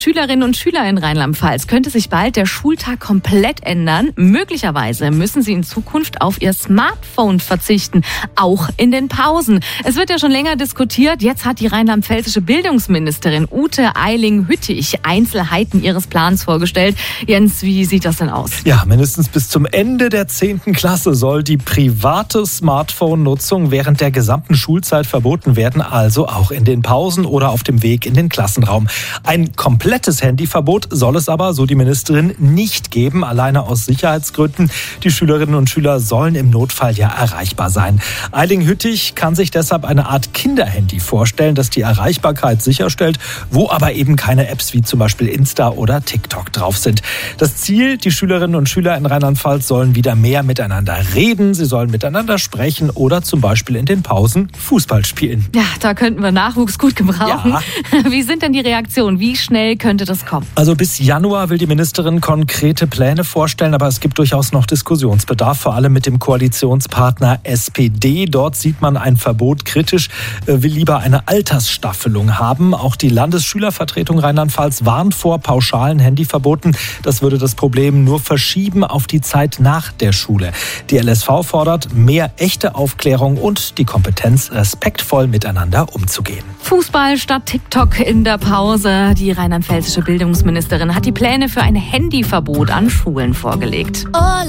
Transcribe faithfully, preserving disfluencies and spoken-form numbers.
Schülerinnen und Schüler in Rheinland-Pfalz könnte sich bald der Schultag komplett ändern. Möglicherweise müssen sie in Zukunft auf ihr Smartphone verzichten, auch in den Pausen. Es wird ja schon länger diskutiert. Jetzt hat die rheinland-pfälzische Bildungsministerin Ute Eiling-Hüttich Einzelheiten ihres Plans vorgestellt. Jens, wie sieht das denn aus? Ja, mindestens bis zum Ende der zehnten Klasse soll die private Smartphone-Nutzung während der gesamten Schulzeit verboten werden, also auch in den Pausen oder auf dem Weg in den Klassenraum. Ein komplett Komplettes Handyverbot soll es aber, so die Ministerin, nicht geben, alleine aus Sicherheitsgründen. Die Schülerinnen und Schüler sollen im Notfall ja erreichbar sein. Eiling-Hüttich kann sich deshalb eine Art Kinderhandy vorstellen, das die Erreichbarkeit sicherstellt, wo aber eben keine Apps wie zum Beispiel Insta oder TikTok drauf sind. Das Ziel, die Schülerinnen und Schüler in Rheinland-Pfalz sollen wieder mehr miteinander reden, sie sollen miteinander sprechen oder zum Beispiel in den Pausen Fußball spielen. Ja, da könnten wir Nachwuchs gut gebrauchen. Ja. Wie sind denn die Reaktionen? Wie schnell könnte das kommen? Also bis Januar will die Ministerin konkrete Pläne vorstellen, aber es gibt durchaus noch Diskussionsbedarf, vor allem mit dem Koalitionspartner S P D. Dort sieht man ein Verbot kritisch, will lieber eine Altersstaffelung haben. Auch die Landesschülervertretung Rheinland-Pfalz warnt vor pauschalen Handyverboten. Das würde das Problem nur verschieben auf die Zeit nach der Schule. Die L S V fordert mehr echte Aufklärung und die Kompetenz, respektvoll miteinander umzugehen. Fußball statt TikTok in der Pause. Die rheinland-pfälzische Bildungsministerin hat die Pläne für ein Handyverbot an Schulen vorgelegt.